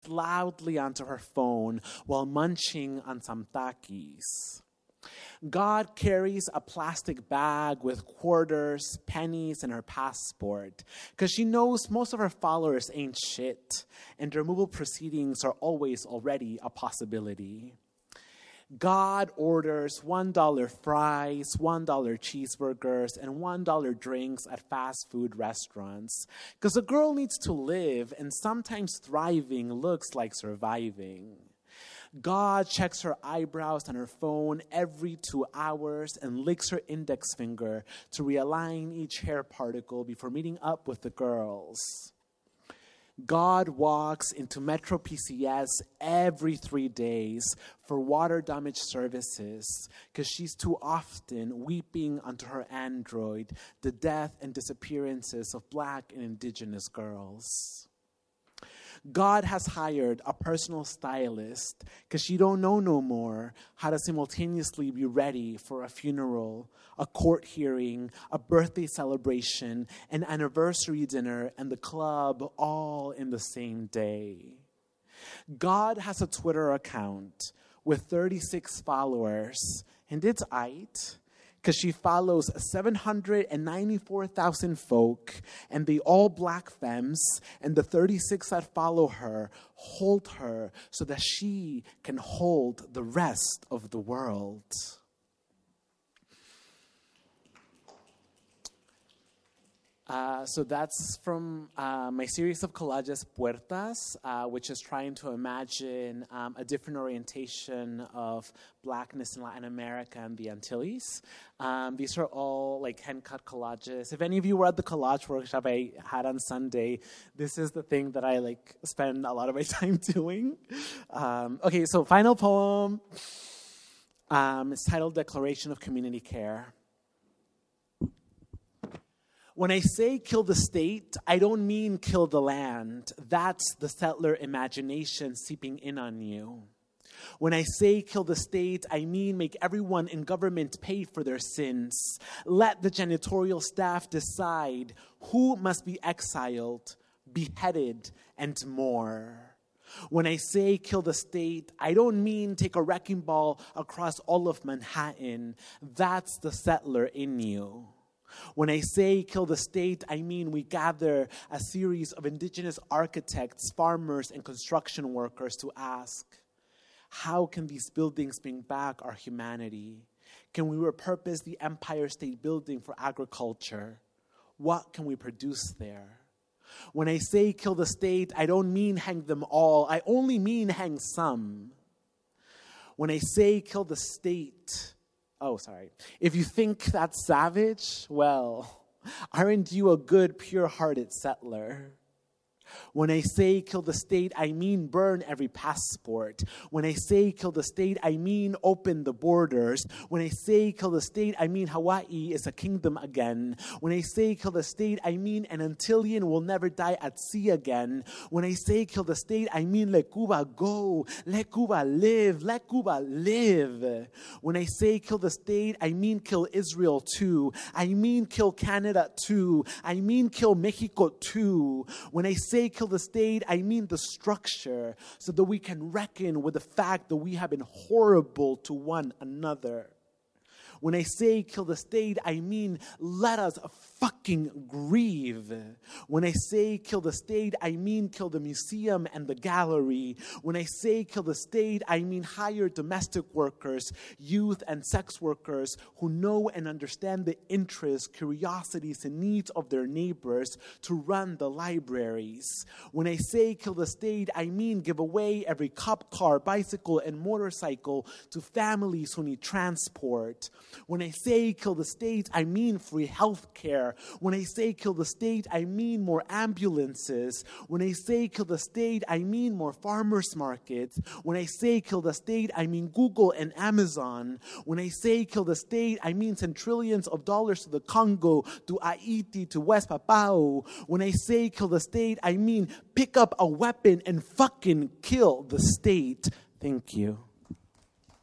loudly onto her phone while munching on some Takis. God carries a plastic bag with quarters, pennies, and her passport because she knows most of her followers ain't shit, and removal proceedings are always already a possibility. God orders $1 fries, $1 cheeseburgers, and $1 drinks at fast food restaurants because a girl needs to live, and sometimes thriving looks like surviving. God checks her eyebrows on her phone every 2 hours and licks her index finger to realign each hair particle before meeting up with the girls. God walks into Metro PCS every 3 days for water damage services because she's too often weeping onto her Android the death and disappearances of Black and Indigenous girls. God has hired a personal stylist because she don't know no more how to simultaneously be ready for a funeral, a court hearing, a birthday celebration, an anniversary dinner, and the club all in the same day. God has a Twitter account with 36 followers, and it's aight, because she follows 794,000 folk, and they all Black femmes, and the 36 that follow her hold her so that she can hold the rest of the world. So that's from my series of collages, Puertas, which is trying to imagine a different orientation of Blackness in Latin America and the Antilles. These are all like hand-cut collages. If any of you were at the collage workshop I had on Sunday, this is the thing that I spend a lot of my time doing. Okay, so final poem. It's titled Declaration of Community Care. When I say kill the state, I don't mean kill the land. That's the settler imagination seeping in on you. When I say kill the state, I mean make everyone in government pay for their sins. Let the janitorial staff decide who must be exiled, beheaded, and more. When I say kill the state, I don't mean take a wrecking ball across all of Manhattan. That's the settler in you. When I say kill the state, I mean we gather a series of indigenous architects, farmers, and construction workers to ask, how can these buildings bring back our humanity? Can we repurpose the Empire State Building for agriculture? What can we produce there? When I say kill the state, I don't mean hang them all. I only mean hang some. When I say kill the state, if you think that's savage, well, aren't you a good, pure-hearted settler? When I say kill the state, I mean burn every passport. When I say kill the state, I mean open the borders. When I say kill the state, I mean Hawaii is a kingdom again. When I say kill the state, I mean an Antillean will never die at sea again. When I say kill the state, I mean let Cuba go, let Cuba live, let Cuba live. When I say kill the state, I mean kill Israel too. I mean kill Canada too. I mean kill Mexico too. When I say kill the state, I mean the structure, so that we can reckon with the fact that we have been horrible to one another. When I say kill the state, I mean let us fucking grieve. When I say kill the state, I mean kill the museum and the gallery. When I say kill the state, I mean hire domestic workers, youth and sex workers who know and understand the interests, curiosities, and needs of their neighbors to run the libraries. When I say kill the state, I mean give away every cop car, bicycle, and motorcycle to families who need transport. When I say kill the state, I mean free health care. When I say kill the state, I mean more ambulances. When I say kill the state, I mean more farmers markets. When I say kill the state, I mean Google and Amazon. When I say kill the state, I mean send trillions of dollars to the Congo, to Haiti, to West Papua. When I say kill the state, I mean pick up a weapon and fucking kill the state. Thank you.